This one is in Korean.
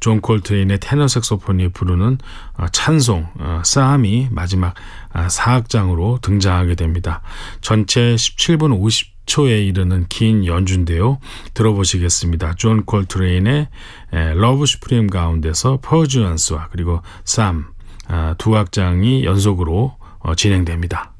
존 콜트레인의 테너 색소폰이 부르는 찬송 쌈이 마지막 4악장으로 등장하게 됩니다. 전체 17분 50초에 이르는 긴 연주인데요. 들어보시겠습니다. 존 콜트레인의 러브 슈프림 가운데서 퍼주언스와 그리고 쌈 두 악장이 연속으로 진행됩니다.